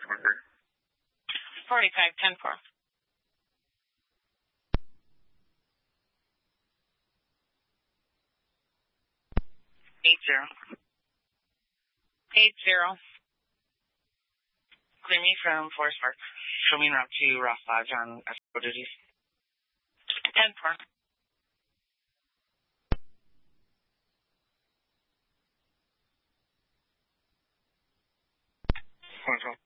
45-10-4. 80. 80. Clear me from Forest Park. Show me en route to Ross Lodge on escort duties. 10-4. Control.